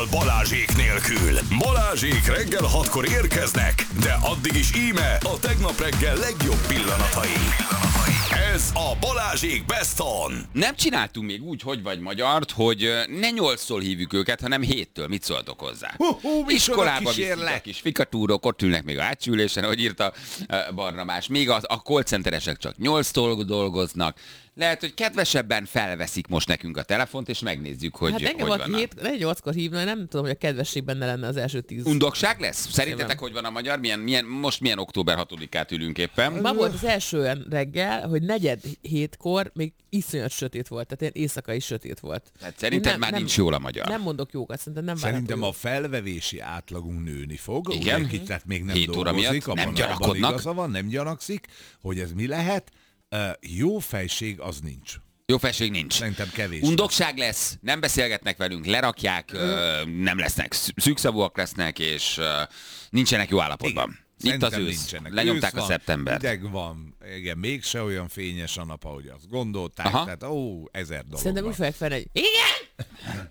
Normál Balázsék nélkül. Balázsék reggel 6-kor érkeznek, de addig is íme a tegnap reggel legjobb pillanatai. Ez a Balázsék Best On. Nem csináltunk még úgy, hogy vagy magyart, hogy ne 8-tól hívjuk őket, hanem 7-től. Mit szóltok hozzá? Iskolába viszik a kis fikatúrok, ott ülnek még a átsülésen, ahogy írta Barnabás. Még a call centeresek csak 8-tól dolgoznak. Lehet, hogy kedvesebben felveszik most nekünk a telefont, és megnézzük, hogy engem hogy valaki 8-kor hívna, nem tudom, hogy a kedvesség benne lenne az első 10. Undokság lesz? Szerintetek hogy van a magyar? Most milyen október 6-át ülünk éppen? Ma volt az első olyan reggel, hogy 6:45-kor még iszonyat sötét volt, tehát ilyen éjszakai sötét volt. Tehát szerinted már nincs jól a magyar? Nem mondok jókat, szerintem nem Szerintem a felvevési átlagunk nőni fog. Igen. Ugye, tehát még nem 7 óra dolgozik, miatt nem abban gyanakodnak. Igaza van, nem gyanakszik, hogy ez mi lehet. Jó fejség az nincs. Jó felség nincs. Szerintem kevés. Undokság lesz, nem beszélgetnek velünk, lerakják, nem lesznek, szűkszavúak lesznek, és nincsenek jó állapotban. Itt az ősz, lenyomták a szeptembert. Ideg van, igen, mégse olyan fényes a nap, ahogy azt gondolták. Aha. Tehát 1000 dolog Szerintem van. úgy fogják fel, hogy igen!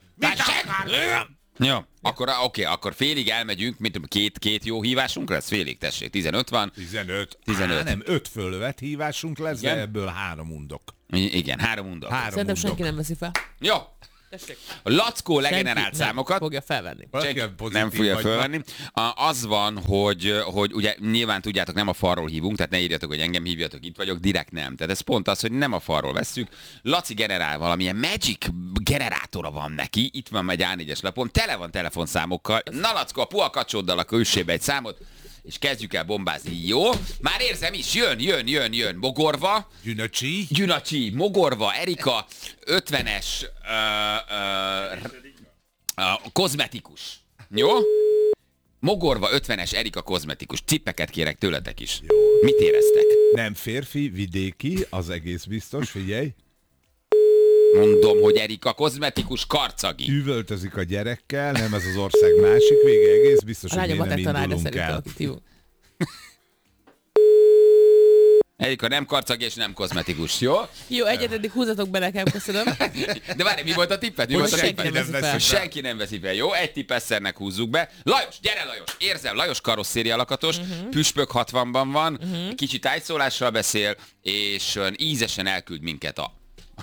Jó, akkor félig elmegyünk, mint két jó hívásunk lesz, félig, tessék, 15 van. 15. 15. Nem, 5 fölvett hívásunk lesz, Igen? de ebből 3 undok. Igen, 3 undok. Szerintem senki nem veszi fel. Jó. Tessék. A Lackó legenerált Senki számokat. nem fogja felvenni. Senki Pozitív nem fogja vagy fölvenni. Az van, hogy ugye nyilván tudjátok, nem a falról hívunk, tehát ne írjatok, hogy engem hívjatok, itt vagyok, direkt nem. Tehát ez pont az, hogy nem a falról vesszük. Laci generál valamilyen magic generátora van neki, itt van egy A4-es lapon, tele van telefonszámokkal. Na Lackó, a puha kacsóddal akkor üssébe egy számot, és kezdjük el bombázni. Jó? Már érzem is, jön. Mogorva. Gyünacsi, Mogorva, Erika, 50-es kozmetikus. Jó? Mogorva, 50-es Erika kozmetikus. Cippeket kérek tőletek is. Jó. Mit éreztek? Nem férfi, vidéki, az egész biztos, figyelj. Mondom, hogy Erika kozmetikus, karcagi. Üvöltözik a gyerekkel, nem ez az ország másik vége, egész biztos, A hogy mi lányomat nem egy tanár, de indulunk szerintem el. akit hívunk. Erika nem karcagi és nem kozmetikus, jó? Jó, egyet húzatok be nekem, köszönöm. De várj, mi volt a tippet? Mi Hogy volt a senki tippet? nem veszi fel. Hogy senki nem veszi fel. Jó, egy tippesszernek húzzuk be. Lajos, gyere Lajos! Érzem, Lajos karosszéria lakatos, püspök 60-ban van, kicsit tájszólással beszél, és ízesen elküld minket a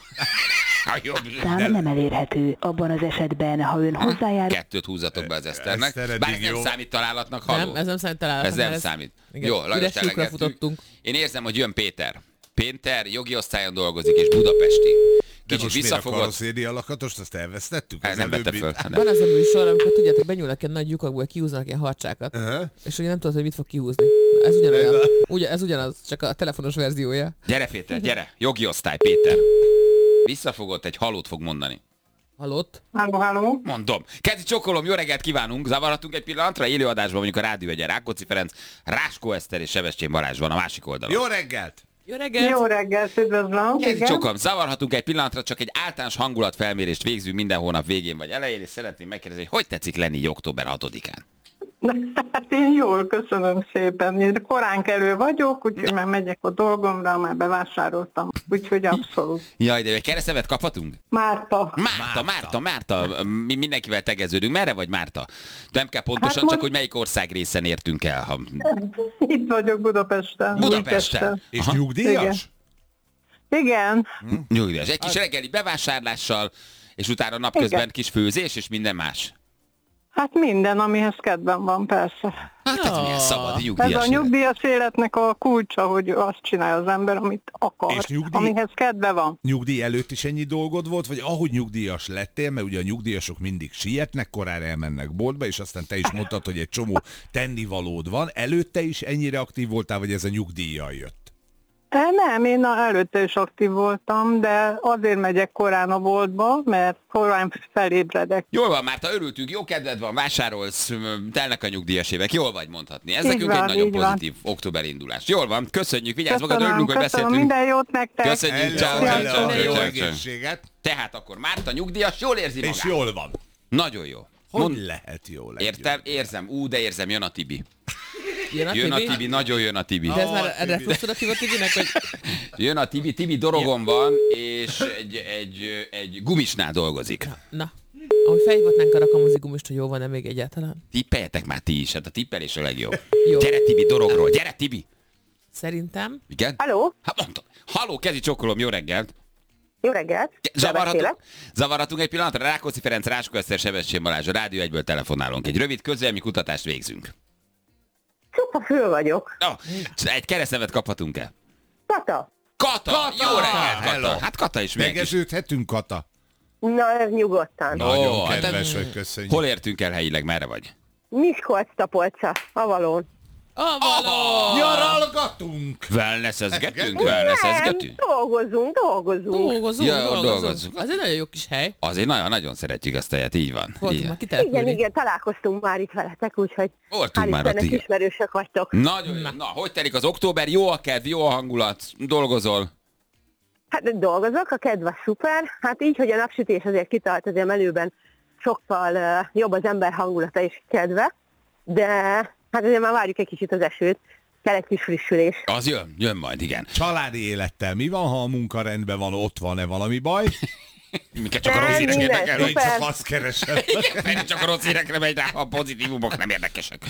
Szám nem elérhető. Abban az esetben, ha ön hozzájár... 2 húzatok be az Eszternek. Eszter eddig Bár ez nem jó. számít találatnak, halló? Nem, ez nem számít találatnak. Ez nem mert számít. igen, Jó, Lajos üres lyukra elegettük. futottunk. Én érzem, hogy jön Péter. Péter jogi osztályon dolgozik, és budapesti. De Kicsit most miért a visszafogott. karosszéria lakatost, azt elvesztettük? Ez nem vette föl. Van az a műsor, amikor tudjátok, benyúlnak ilyen nagy lyukakból, kihúznak ilyen harcsákat, és ugye nem tudod, hogy mit fog kihúzni. Ez ugyanolyan. Ez ugyanaz, csak a telefonos verziója. Gyere Péter, gyere. Jogi osztály, Péter. Visszafogott, egy halót fog mondani. Halott? Halló. Mondom. Kezdj csokolom, jó reggelt kívánunk. Zavarhatunk egy pillanatra? Élőadásban mondjuk a Rádió Egyen Rákóczi Ferenc, Ráskó Eszter és Sebestyén Balázs van a másik oldalon. Jó reggelt! Jó reggelt! Jó reggelt, üdvözlöm. Kezdj Igen. csokolom, zavarhatunk egy pillanatra, csak egy általános hangulatfelmérést végzünk minden hónap végén vagy elején, és szeretném megkérdezni, hogy tetszik lenni október 6-án? Hát én jól, köszönöm szépen. Én korán kelő vagyok, úgyhogy már megyek a dolgomra, már bevásároltam. Úgyhogy abszolút. Jaj, de egy keresztevet kaphatunk? Márta. Márta. Mi mindenkivel tegeződünk. Merre vagy Márta? Nem kell pontosan, Hát csak most- hogy melyik ország részen értünk el. Ha... Itt vagyok Budapesten. Budapesten. És Aha. nyugdíjas? Igen. Nyugdíjas. Egy kis reggeli bevásárlással, és utána napközben Igen. kis főzés, és minden más. Hát minden, amihez kedvem van, persze. Hát ez milyen szabad Ez nyugdíjas. a nyugdíjas életnek a kulcsa, hogy azt csinálja az ember, amit akar, És nyugdíj? amihez kedve van. Nyugdíj előtt is ennyi dolgod volt, vagy ahogy nyugdíjas lettél, mert ugye a nyugdíjasok mindig sietnek, korán elmennek boltba, és aztán te is mondtad, hogy egy csomó tennivalód van. Előtte is ennyire aktív voltál, vagy ez a nyugdíjjal jött? Nem, én előtte is aktív voltam, de azért megyek korán a boltba, mert korán felébredek. Jól van, Márta, örültünk, jó kedved van, vásárolsz, telnek a nyugdíjas évek, jól vagy mondhatni. Ez Így nekünk van, egy nagyon így van. pozitív október indulás. Jól van, köszönjük, vigyázz magad, örülünk, hogy köszönöm, beszéltünk. minden jót nektek. Köszönjük, ciao, Hello, ciao, hello, Jó ciao. egészséget! Tehát akkor Márta nyugdíjas, jól érzi magát. És jól van. Nagyon jó. Hogy lehet jól egy Értem, érzem, de érzem, jön a Tibi. Jön Jön a Tibi, nagyon jön a Tibi. De ez már erre fosztod a Tibinek, hogy Jön a Tibi dorogon van, és egy gumisnál dolgozik. na, Ahogy felhívhatnánk a rakamozigumist, hogy jó van-e még egyáltalán? Tippeljetek már ti is, hát a tippelés a legjobb. Jó. Gyere Tibi, dorogról, gyere Tibi! Szerintem. Igen? Halló? Hát mondtam. Halló, kezi csokolom, jó reggelt! Jó reggelt. Zavarhatunk egy pillanatra? Rákóczi Ferenc, Ráskó Eszter, Sebestyén Balázs, a Rádió 1-ből telefonálunk. Egy rövid közélmi kutatást végzünk. Csupa föl vagyok. Egy keresztnevet kaphatunk-e? Kata. Kata! Jó reggelt, Hello. Kata! Hát Kata is meg is. Tegeződhetünk, Kata? Na, ez nyugodtan. Nagyon hát kedves vagy, köszönjük. Hol értünk el helyileg, merre vagy? Miskolc-Tapolca, Avalón. Avalon! Nyaralgatunk! Wellnessezgetünk? Nem, dolgozunk. Ja, dolgozunk. Az egy nagyon jó kis hely. Azért nagyon-nagyon szeretjük azt a helyet, így van. Voltunk Így már van. Igen, kitelepülni. találkoztunk már itt veletek, úgyhogy Voltunk hál' már ott, Istennek igen. ismerősök vagytok. Nagyon jó. Na, hogy telik az október? Jó a kedv, jó a hangulat, dolgozol? Hát dolgozok, a kedv az szuper. Hát így, hogy a napsütés azért kitart, azért menőben sokkal jobb az ember hangulata és kedve, de hát azért már várjuk egy kicsit az esőt. Kell egy kis frissülés. Az jön majd, igen. Családi élettel mi van, ha a munka rendben van, ott van-e valami baj? Minket csak a Nem, rossz hírek minden érdekelnek. Én szuper. csak azt keresem. Igen, csak a rossz hírekre megy rá, a pozitívumok nem érdekesek.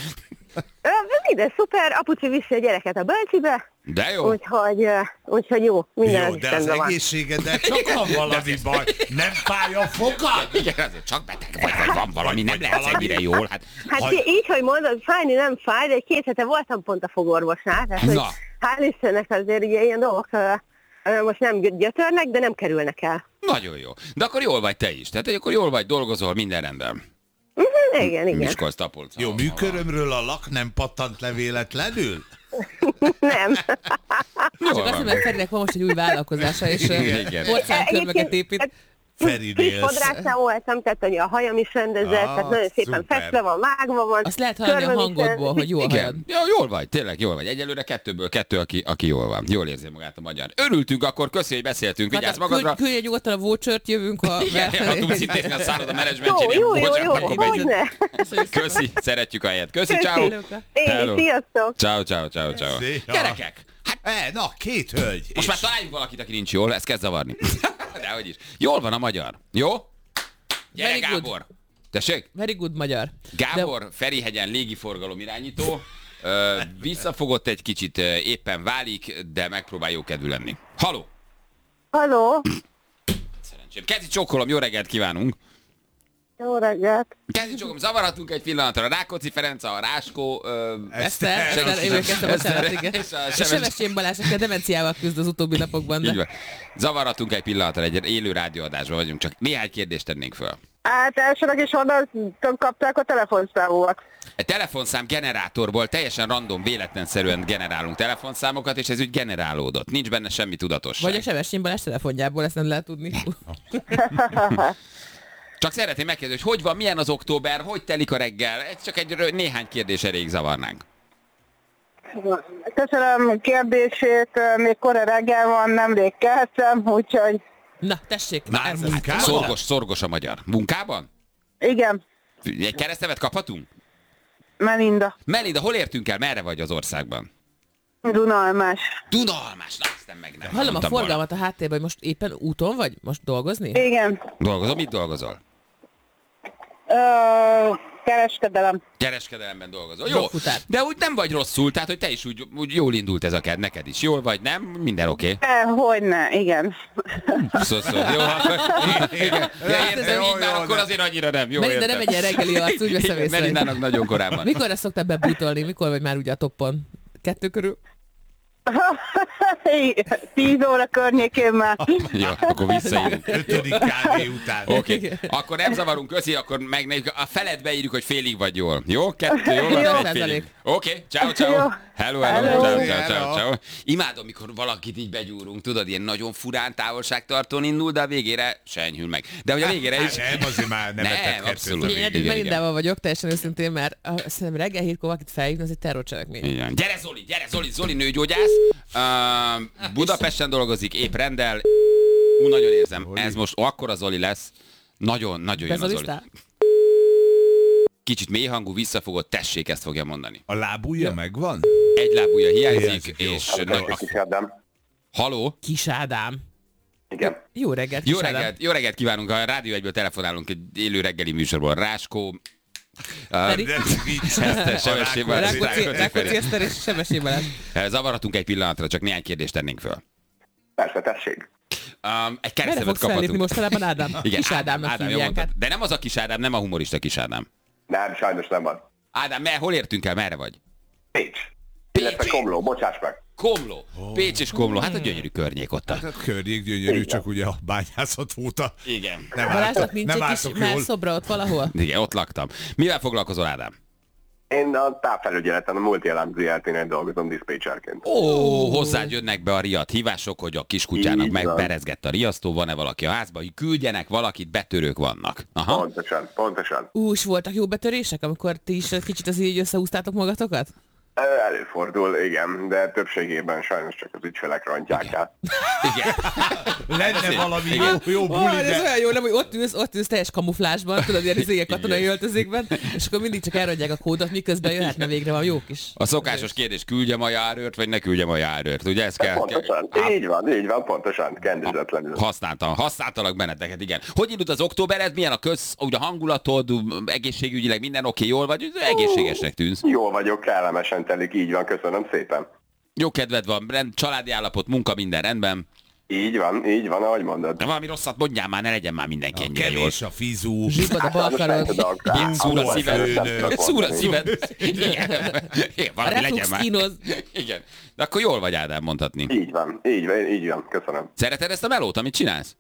Minden szuper, apuci viszi a gyereket a bölcsibe, De jó. úgyhogy jó, minden Jó, az de az rendben van. egészségeddel csak van valami baj. Nem fáj a fogad? Igen, azért csak beteg vagy van valami, nem lehet ennyire jól. Hát, Hát így, hogy mondod, fájni nem fáj, de 2 hete voltam pont a fogorvosnál, tehát hogy Na. hál' Istennek azért ugye ilyen dolgok most nem gyötörnek, de nem kerülnek el. nagyon jó. De akkor jól vagy te is. Tehát hogy akkor jól vagy, dolgozol, minden rendben. Igen. Miskolc-Tapolca. Jó, műkörömről a lak nem pattant le véletlenül? Nem. Jól Csak azt van. mondom, Ferinek van most egy új vállalkozása, és Igen. porcelánkörmöket épít. Feri Kis Nélsz. fodrászán voltam, tehát hogy a hajam is rendezett, tehát nagyon szépen szuper. festve van, vágva van. Azt lehet hallani a körmöm is hangodból, hogy jó a hajad. Igen. Ja, jól vagy, tényleg jól vagy. Egyelőre 2-ből 2, aki jól van. Jól érzi magát a magyar. Örültünk akkor, köszi, hogy beszéltünk. Vigyázz magadra. Küldje nyugodtan a vouchert, jövünk a Igen, ha tudsz intézni a szálloda menedzsmentjénél. Jó, Bocsánat, akkor megyünk. hogyne. Köszi, szeretjük a helyet. Köszi, ciao. Én, sziasztok. Ciao. Szia. Gyerekek, hát Na, 2 hölgy. most már találjunk valakit, aki nincs jól, ez kezd zavarni. Dehogy is. Jól van a magyar. Jó? Gyere, Very good. Gábor. Tessék? Very good magyar. Gábor, Ferihegyen légiforgalom irányító. Visszafogott egy kicsit, éppen válik, de megpróbál jó kedvű lenni. Haló! Halló, Szerencsém. Kezi csókolom, jó reggelt kívánunk! jó reggelt. Kezi csókolom, zavarhatunk egy pillanatra. Rákóczi Ferenc, a Ráskó... Eszter, ő kezdte bocsánat, igen. és a És Sebestyén Balázs, aki a demenciával küzd az utóbbi napokban, Így de van. Zavarhatunk egy pillanatra, egy élő rádióadásban vagyunk, csak néhány kérdést tennénk föl. Hát elsőleg is honnan kapták a telefonszámomat. Egy telefonszám generátorból teljesen random, véletlenszerűen generálunk telefonszámokat, és ez úgy generálódott. Nincs benne semmi tudatosság. vagy a Sebestyén Balázs telefonjából, ezt nem lehet tudni. Csak szeretném megkérdezni, hogy van, milyen az október, hogy telik a reggel? Ez csak néhány kérdés elég zavarnánk. Köszönöm a kérdését, még kora reggel van, nemrég keltem, úgyhogy Na, tessék. Már ez az. munkában? Szorgos a magyar. Munkában? igen, Egy keresztnevet kaphatunk? Melinda, hol értünk el? Merre vagy az országban? Dunalmás. Dunalmás, na aztán meg nem. Hallom a mondtam volna. forgalmat a háttérben, hogy most éppen úton vagy? Most dolgozni? Igen, Dolgozol? Mit dolgozol? kereskedelem. Kereskedelemben dolgozol. Jó, Drogfutár. de úgy nem vagy rosszul, tehát hogy te is úgy jól indult ez a kedv, neked is. Jól vagy, nem? Minden oké. Hogyne, igen. Jó, akkor... Igen. Ja, értem, így már akkor azért annyira nem. Jó, Melinda értem. nem egy ilyen reggeli arc, úgy veszem Igen, észre. Melindának nagyon korábban. Mikorra szoktál bebútolni? Mikor vagy már ugye a toppon? 2 körül? 10 óra környékén már. Jó, akkor visszaírunk. 5. kávé után. Oké. Akkor nem zavarunk, köszi, akkor megnézzük. A felet beírjuk, hogy félig vagy jól. Jó? 2, jól van? Jó. Egy félig. Oké, ciao. Jó. Hello. Hello. Ciao. Imádom, mikor valakit így begyúrunk, tudod, ilyen nagyon furán távolságtartón indul, de a végére se enyhül meg. De hogy a végére is... Nem, azért már nem Nem, abszolút. Én eddig Melindával vagyok, teljesen őszintén, mert szerintem reggel 7-kor valakit felhívni, az egy terrorcselekmény. Igen. Gyere Zoli nőgyógyász. Budapesten dolgozik, épp rendel. Nagyon érzem, ez most akkora Zoli lesz. Nagyon jön a Zoli. Bezoliztál? Kicsit mélyhangú, visszafogott, tessék, ezt fogja mondani. A lábujja megvan? Egy lábúja hiányzik, Hiányzik, jó. és... Kis Ádám. Haló? Kis Ádám. Igen. Jó reggelt, Jó kis Ádám. reggelt, jó reggelt kívánunk, a Rádió 1-ből telefonálunk egy élő reggeli műsorból. Ráskó, Feri? Sebesével. Rákóczi Eszter és Sebesével. Zavarhatunk egy pillanatra, csak néhány kérdést tennénk föl. Persze, tessék. Egy Merre keresztevet fogsz fellépni kaphatunk. mostanában, Ádám? Igen, Kis Ádámnak Ádám, jól hívják. mondtad. Hát. De nem az a Kis Ádám, nem a humorista Kis Ádám. Nem, sajnos nem van. Ádám, hol értünk el, merre vagy? Pécs. Illetve Komló, bocsáss meg. Komló. Pécs és Komló, hát a gyönyörű környék ott. Hát a környék gyönyörű, csak ugye a bányászat óta Igen. Balázsnak nincs egy kis melszobra ott valahol? Igen, ott laktam. Mivel foglalkozol, Ádám? Én a távfelügyeleten, a Multi-Alarm ZRT-nél dolgozom diszpécserként. Hozzád jönnek be a riadt hívások, hogy a kiskutyának Így van. megberezgett a riasztó, van-e valaki a házba, hogy küldjenek valakit, betörők vannak. Aha. Pontosan. És voltak jó betörések, amikor ti is kicsit az így összehúztátok magatokat? Előfordul, igen, de többségében sajnos csak az ügyfelek rontják el. Igen. lenne valami jó Ó, buli, ez de... olyan jó, nem, hogy ott ülsz teljes kamuflásban, tudod, ilyen izége katonai öltözékben, és akkor mindig csak elrodják a kódot, miközben jöhetne végre valami jó kis. A szokásos kérdés, küldjem a járőrt, vagy ne küldjem a járőrt, ugye? Ez kell. Pontosan, így van, pontosan, kendezetlenül. Használtalak benneteket, igen. Hogy indult az októbered, milyen ugye a hangulatod, egészségügyileg minden oké, jól vagy, egészségesnek tűnsz. Jól vagyok, kellemesen telik, így van, köszönöm szépen. Jó kedved van, családi állapot, munka, minden rendben. Így van, ahogy mondod. De valami rosszat mondjál már, ne legyen már mindenki ennyire jól. Kevés a fizú. Zsibbad a balkarod. Igen, szúr a szíved. Szúr a szíved. Igen, A valami legyen reflux már. kínoz. Igen. De akkor jól vagy, Ádám, mondhatni. Így van, köszönöm. Szereted ezt a melót, amit csinálsz?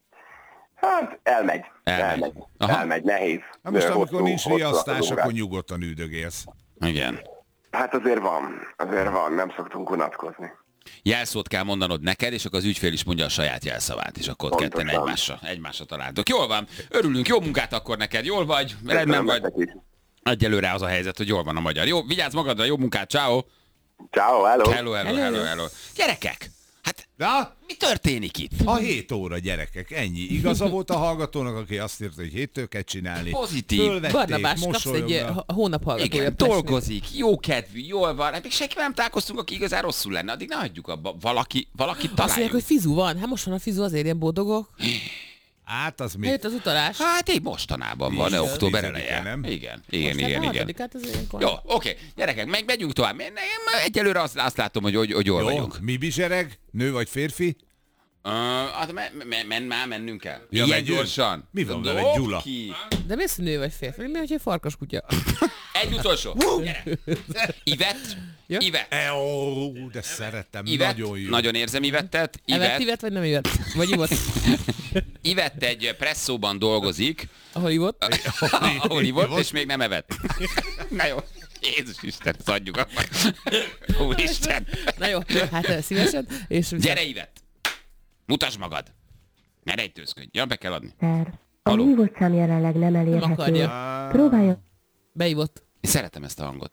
Hát elmegy. Aha. Elmegy, nehéz. Hát most amikor nincs Hosszú riasztás, az akkor órák. nyugodtan üldögélsz. Igen. Hát azért van, nem szoktunk unatkozni. Jelszót kell mondanod neked, és akkor az ügyfél is mondja a saját jelszavát, és akkor ott ketten egymásra találtok. Jól van, örülünk, jó munkát akkor neked, jól vagy, rendben vagy. Egyelőre az a helyzet, hogy jól van a magyar. Jó, vigyázz magadra, jó munkát, ciao. Ciao, Hello. Gyerekek, hát Na, mi történik itt? a 7 óra gyerekek, ennyi. Igaza volt a hallgatónak, aki azt írta, hogy 7-től kell csinálni. Pozitív. Fölvették, Barnabás, kapsz egy mosolyognak. hónap hallgatója. Igen, dolgozik, jó kedvű, jól van. Hát még senkivel nem találkoztunk, aki igazán rosszul lenne. Addig ne hagyjuk abba. Valakit Azt mondják, találjuk. hogy fizu van. Hát most van a fizu, azért ilyen boldogok. Hát az mi? Jött az utalás. Hát így mostanában van, Igen, október 10-e, eleje. nem? Igen. Hát az ilyenkor. Jó, oké. Gyerekek, megyünk tovább. Egyelőre azt látom, hogy jól Jó, vagyunk. mi bizsereg? Nő vagy férfi? Hát mennünk kell. Ja, Ilyen megyünk? gyorsan. Mi van vele, Dob Gyula? ki. De mész nő vagy férfi? Mi, hogyha egy farkas kutya? Egy utolsó. Gyere. Ivett. Ja. Ivett. Ó, de szeretem, Ivett. nagyon jó. Nagyon érzem Ivettet. Evett, ivett, vagy nem ivett? Vagy ivott? Ivett egy presszóban dolgozik, Ahol ivott? ahol ivott, és még nem evett. Na jó. Jézus Isten, ezt adjuk akkor. Úristen. Na jó, hát szívesen. És Gyere Ivett. Mutasd magad. Ne rejtőzködj. Ja, be kell adni. A Haló. hívott szám jelenleg nem nem elérhető. akarja. Próbálja. Beivott. Én szeretem ezt a hangot.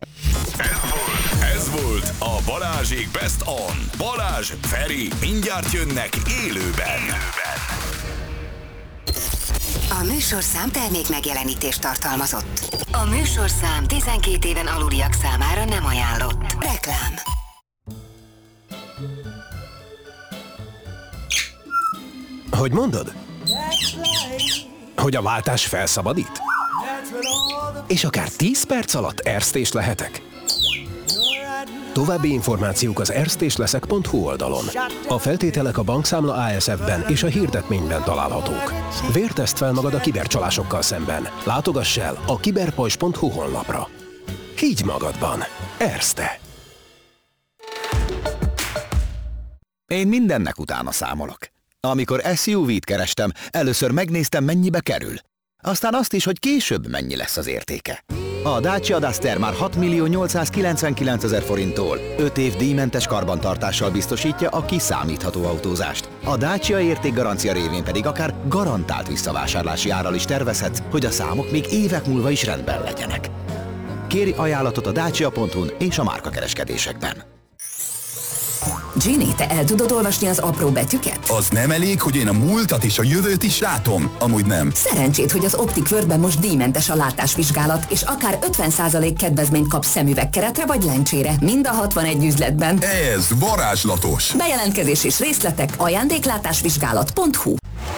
Ez volt a Balázsék Best On. Balázs, Feri, mindjárt jönnek élőben. A műsorszám termék megjelenítést tartalmazott. A műsorszám 12 éven aluliak számára nem ajánlott. Reklám. Hogy mondod? Hogy a váltás felszabadít? És akár 10 perc alatt erztés lehetek? További információk az erztésleszek.hu oldalon. A feltételek a bankszámla ASF-ben és a hirdetményben találhatók. Vérteszt fel magad a kibercsalásokkal szemben. Látogass el a kiberpajzs.hu honlapra. Higgy magadban. Erzte. Én mindennek utána számolok. Amikor SUV-t kerestem, először megnéztem, mennyibe kerül. Aztán azt is, hogy később mennyi lesz az értéke. A Dacia Duster már 6.899.000 forinttól 5 év díjmentes karbantartással biztosítja a kiszámítható autózást. A Dacia értékgarancia révén pedig akár garantált visszavásárlási árral is tervezhetsz, hogy a számok még évek múlva is rendben legyenek. Kéri ajánlatot a dacia.hu-n és a márkakereskedésekben. Ginny, te el tudod olvasni az apró betűket? Az nem elég, hogy én a múltat és a jövőt is látom? Amúgy nem. Szerencsét, hogy az Optik Worldben most díjmentes a látásvizsgálat, és akár 50% kedvezményt kapsz szemüvegkeretre vagy lencsére, mind a 61 üzletben. Ez varázslatos. Bejelentkezés és részletek ajándéklátásvizsgálat.hu.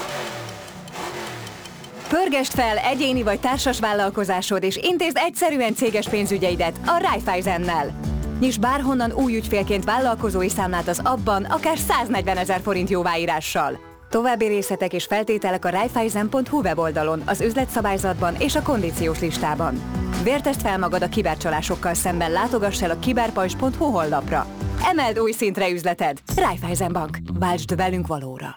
Pörgesd fel egyéni vagy társas vállalkozásod, és intézd egyszerűen céges pénzügyeidet a Raiffeisennel. Nyisd bárhonnan új ügyfélként vállalkozói számlát az appban, akár 140 000 forint jóváírással. További részletek és feltételek a raiffeisen.hu weboldalon, az üzletszabályzatban és a kondíciós listában. Vértesd fel magad a kibercsalásokkal szemben, látogass el a kiberpajzs.hu honlapra. Emeld új szintre üzleted. Raiffeisen Bank. Váltsd velünk valóra.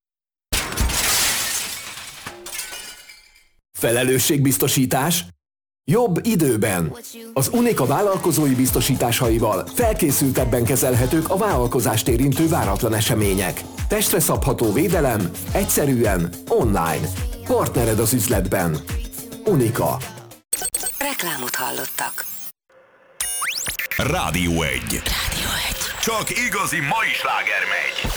Felelősségbiztosítás? Jobb időben. Az Unica vállalkozói biztosításaival felkészültebben kezelhetők a vállalkozást érintő váratlan események. Testre szabható védelem, egyszerűen, online. Partnered az üzletben. Unica. Reklámot hallottak. Rádió 1. Csak igazi mai sláger megy.